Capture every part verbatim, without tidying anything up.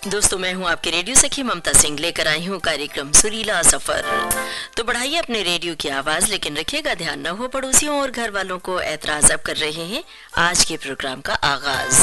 दोस्तों, मैं हूं आपके रेडियो सखी ममता सिंह, लेकर आई हूं कार्यक्रम सुरीला सफर। तो बढ़ाइए अपने रेडियो की आवाज, लेकिन रखिएगा ध्यान न हो पड़ोसियों और घर वालों को एतराज। अब कर रहे हैं आज के प्रोग्राम का आगाज।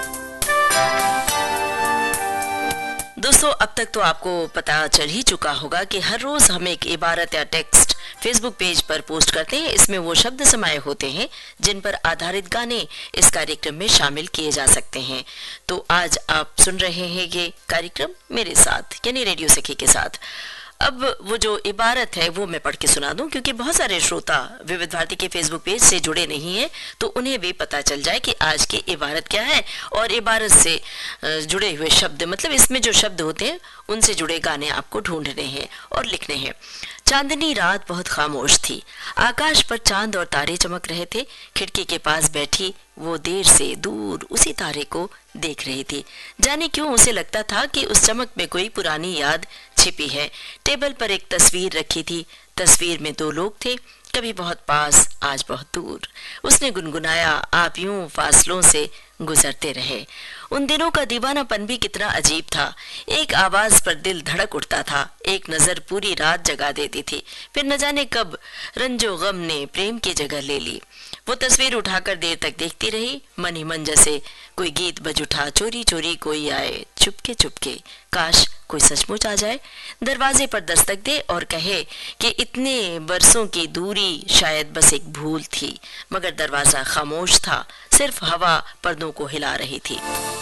दोस्तों, अब तक तो आपको पता चल ही चुका होगा कि हर रोज हम एक इबारत या टेक्स्ट फेसबुक पेज पर पोस्ट करते हैं। इसमें वो शब्द समाये होते हैं जिन पर आधारित गाने इस कार्यक्रम में शामिल किए जा सकते हैं। तो आज आप सुन रहे हैं ये कार्यक्रम मेरे साथ, यानी रेडियो सखी के साथ। अब वो जो इबारत है वो मैं पढ़ के सुना दूं, क्योंकि बहुत सारे श्रोता विविध भारती के फेसबुक पेज से जुड़े नहीं हैं, तो उन्हें भी पता चल जाए कि आज की इबारत क्या है और इबारत से जुड़े हुए शब्द, मतलब इसमें जो शब्द होते हैं उनसे जुड़े गाने आपको ढूंढने हैं और लिखने हैं। चांदनी रात बहुत खामोश थी। आकाश पर चांद और तारे चमक रहे थे। खिड़की के पास बैठी वो देर से दूर उसी तारे को देख रही थी। जाने क्यों उसे लगता था कि उस चमक में कोई पुरानी याद छिपी है। टेबल पर एक तस्वीर रखी थी। तस्वीर में दो लोग थे, कभी बहुत पास, आज बहुत दूर। उसने गुनगुनाया, आप यूं फासलों से गुजरते रहे। उन दिनों का दीवानापन भी कितना अजीब था। एक आवाज पर दिल धड़क उठता था, एक नजर पूरी रात जगा देती थी। फिर न जाने कब रंजो गम ने प्रेम की जगह ले ली। वो तस्वीर उठाकर देर तक देखती रही। मन ही मन जैसे कोई गीत बज उठा, चोरी चोरी कोई आए, चुपके चुपके, काश कोई सचमुच आ जाए, दरवाजे पर दस्तक दे और कहे कि इतने बरसों की दूरी शायद बस एक भूल थी। मगर दरवाजा खामोश था, सिर्फ हवा पर्दों को हिला रही थी।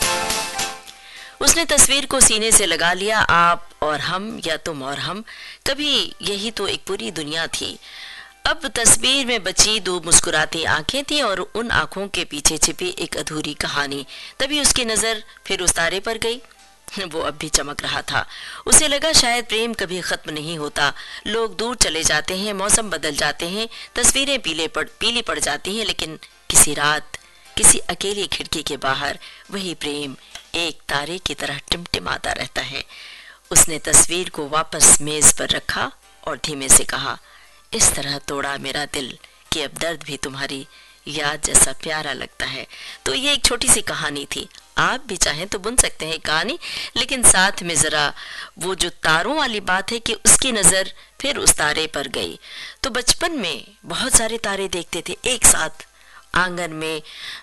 उसने तस्वीर को सीने से लगा लिया। आप और हम, या तुम और हम, कभी यही तो एक पूरी दुनिया थी। अब तस्वीर में बची दो मुस्कुराती आंखें थी और उन आंखों के पीछे छिपी एक अधूरी कहानी। तभी उसकी नजर फिर उस तारे पर गई। वो अब भी चमक रहा था। उसे लगा शायद प्रेम कभी खत्म नहीं होता। लोग दूर चले जाते हैं, मौसम बदल जाते हैं, तस्वीरें पीले पड़ पीली पड़ जाती हैं, लेकिन किसी रात किसी अकेली खिड़की के बाहर वही प्रेम एक तारे की तरह टिमटिमाता रहता है। उसने तस्वीर को वापस मेज पर रखा और धीमे से कहा, इस तरह तोड़ा मेरा दिल कि अब दर्द भी तुम्हारी याद जैसा प्यारा लगता है। तो ये एक छोटी सी कहानी थी। आप भी चाहें तो बुन सकते हैं कहानी, लेकिन साथ में जरा वो जो तारों वाली बात है कि उसकी नजर फिर उस तारे पर गई। तो बचपन में बहुत सारे तारे देखते थे एक साथ, आंगन में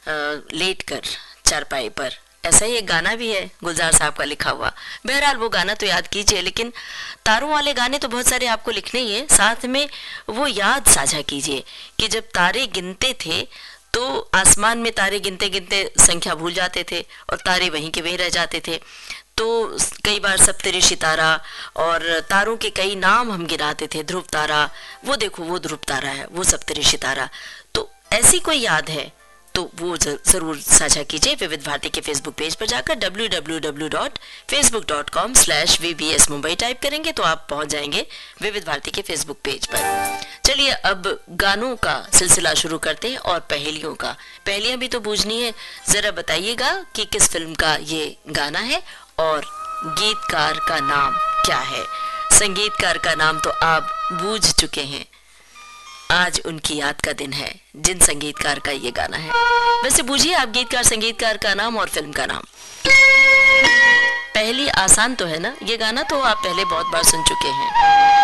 लेटकर चारपाई पर। ऐसा ही एक गाना भी है गुलजार साहब का लिखा हुआ। बहरहाल वो गाना तो याद कीजिए, लेकिन तारों वाले गाने तो बहुत सारे आपको लिखने ही है। साथ में वो याद साझा कीजिए कि जब तारे गिनते थे तो आसमान में तारे गिनते गिनते संख्या भूल जाते थे और तारे वहीं के वहीं रह जाते थे। तो कई बार सप्तऋषि तारा और तारों के कई नाम हम गिनाते थे। ध्रुव तारा, वो देखो वो ध्रुव तारा है, वो सप्तऋषि तारा। तो ऐसी कोई याद है तो वो जरूर साझा कीजिए। विविध भारती के फेसबुक पेज पर जाकर W W W dot Facebook dot com slash we B S Mumbai type करेंगे तो आप पहुंच जाएंगे विविध भारती के फेसबुक पेज पर। चलिए अब गानों का सिलसिला शुरू करते हैं और पहेलियों का। पहेलियां भी तो बूझनी है। जरा बताइएगा कि किस फिल्म का ये गाना है और गीतकार का नाम क्या है। संगीतकार का नाम तो आप बूझ चुके हैं। आज उनकी याद का दिन है जिन संगीतकार का ये गाना है। वैसे बूझिए आप गीतकार, संगीतकार का नाम और फिल्म का नाम। पहली आसान तो है ना, ये गाना तो आप पहले बहुत बार सुन चुके हैं।